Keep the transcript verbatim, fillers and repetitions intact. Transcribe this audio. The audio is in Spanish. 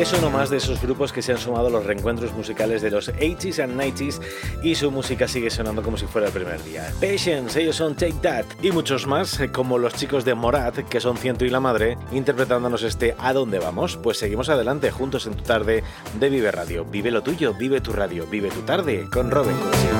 Es uno más de esos grupos que se han sumado a los reencuentros musicales de los ochenta and noventa y su música sigue sonando como si fuera el primer día. Patience, ellos son Take That y muchos más, como los chicos de Morat, que son Ciento y la Madre, interpretándonos este ¿A dónde vamos? Pues seguimos adelante juntos en tu tarde de Vive Radio. Vive lo tuyo, vive tu radio, vive tu tarde con Robin.